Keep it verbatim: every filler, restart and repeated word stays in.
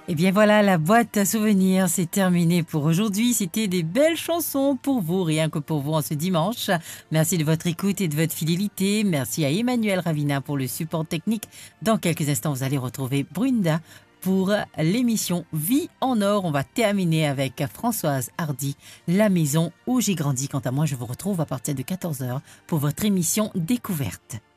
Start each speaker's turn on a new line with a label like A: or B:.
A: Et bien voilà, la boîte à souvenirs, c'est terminé pour aujourd'hui. C'était des belles chansons pour vous, rien que pour vous en ce dimanche. Merci de votre écoute et de votre fidélité. Merci à Emmanuel Ravina pour le support technique. Dans quelques instants, vous allez retrouver Brunda pour l'émission Vie en or. On va terminer avec Françoise Hardy, La maison où j'ai grandi. Quant à moi, je vous retrouve à partir de quatorze heures pour votre émission Découverte.